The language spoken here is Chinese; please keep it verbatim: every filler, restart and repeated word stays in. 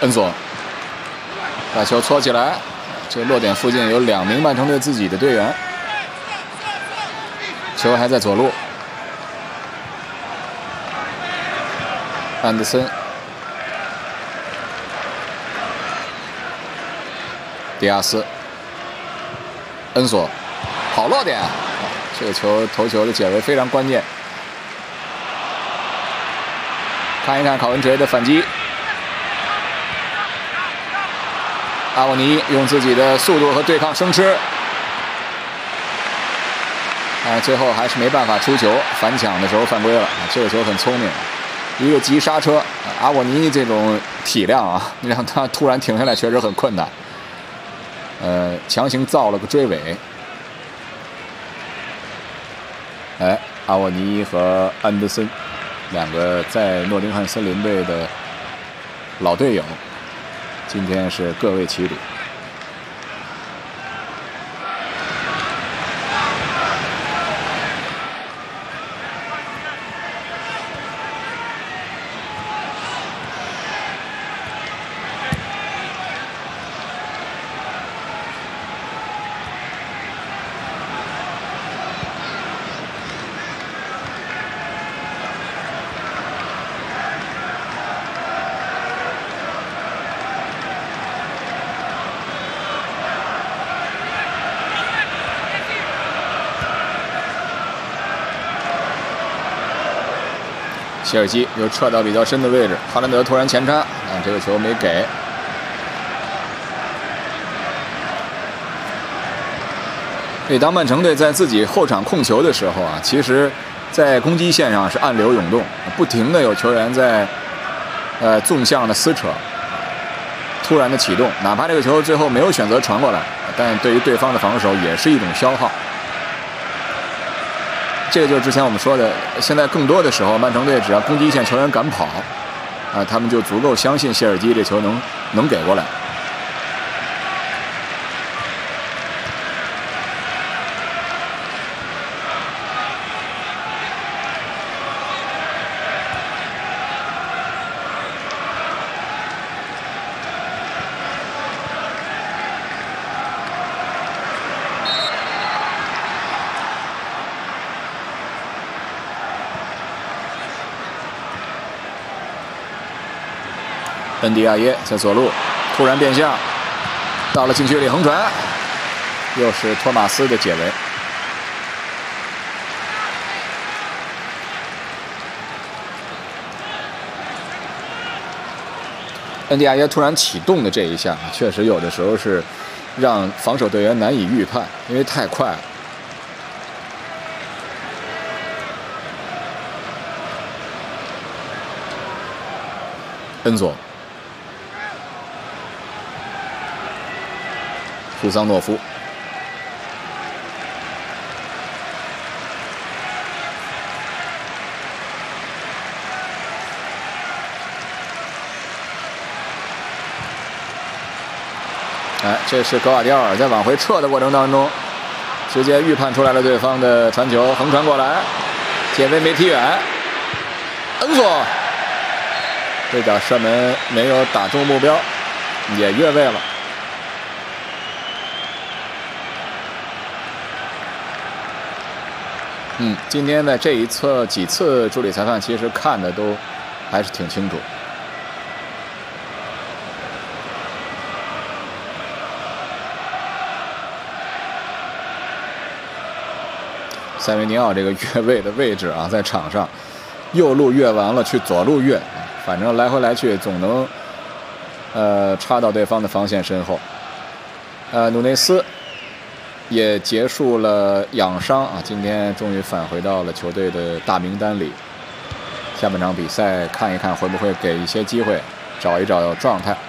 恩佐把球搓起来，这个落点附近有两名曼城队自己的队员，球还在左路。安德森、迪亚斯、恩索，好落点，这个球头球的解围非常关键。看一看考文垂的反击。 阿沃尼用自己的速度和对抗生吃，啊，最后还是没办法出球，反抢的时候犯规了。这个球很聪明，一个急刹车。阿沃尼这种体量啊，让他突然停下来确实很困难。呃，强行造了个追尾。哎，阿沃尼和安德森两个在诺丁汉森林队的老队友。 今天是各为其主。切尔西又撤到比较深的位置，哈兰德突然前插，啊，这个球没给。所以当曼城队在自己后场控球的时候啊，其实，在攻击线上是暗流涌动，不停的有球员在呃纵向的撕扯，突然的启动，哪怕这个球最后没有选择传过来，但对于对方的防守也是一种消耗。 这个就是之前我们说的，现在更多的时候，曼城队只要攻击线球员敢跑，啊，他们就足够相信谢尔基这球能能给过来。恩迪亚耶在左路，突然变向，到了禁区里横传，又是托马斯的解围。恩迪亚耶突然启动的这一下，确实有的时候是让防守队员难以预判，因为太快了。 恩佐、苏桑诺夫、哎，这是格瓦迪奥尔在往回撤的过程当中，直接预判出来了对方的传球，横传过来，解围没踢远，恩佐。 这脚射门没有打中目标，也越位了。嗯，今天的这一侧几次助理裁判其实看的都还是挺清楚。塞维尼奥这个越位的位置啊，在场上右路越完了，去左路越。 反正来回来去总能，呃，插到对方的防线身后。呃，努内斯也结束了养伤啊，今天终于返回到了球队的大名单里。下半场比赛看一看会不会给一些机会，找一找状态。